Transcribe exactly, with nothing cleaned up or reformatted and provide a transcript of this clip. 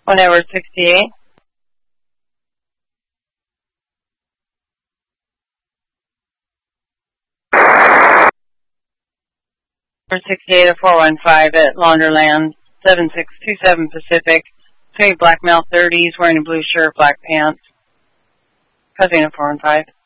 One Edward sixty-eight. sixty-eight of four one five at Launderland, seven six two seven Pacific. Say black male thirties, wearing a blue shirt, black pants. Cousin of four one five.